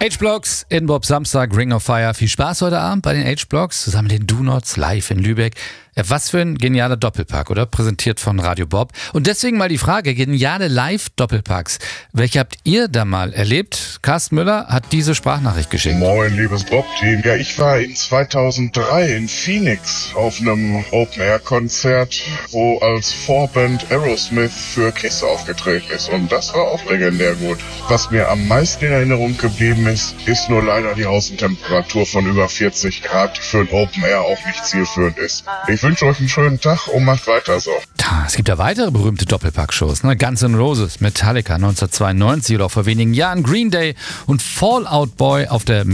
H-Blocks in Bob Samstag, Ring of Fire. Viel Spaß heute Abend bei den H-Blocks zusammen mit den Do-Nots live in Lübeck. Was für ein genialer Doppelpack, oder? Präsentiert von Radio Bob. Und deswegen mal die Frage, geniale Live-Doppelpacks. Welche habt ihr da mal erlebt? Carsten Müller hat diese Sprachnachricht geschickt. Moin, liebes Bob-Team. Ja, ich war in 2003 in Phoenix auf einem Open-Air-Konzert, wo als Vorband Aerosmith für Kiss aufgetreten ist. Und das war auch legendär gut. Was mir am meisten in Erinnerung geblieben ist nur leider die Außentemperatur von über 40 Grad, die für ein Open-Air auch nicht zielführend ist. Ich wünsche euch einen schönen Tag und macht weiter so. Es gibt ja weitere berühmte Doppelpack-Shows. Guns N' Roses, Metallica 1992 oder auch vor wenigen Jahren Green Day und Fall Out Boy auf der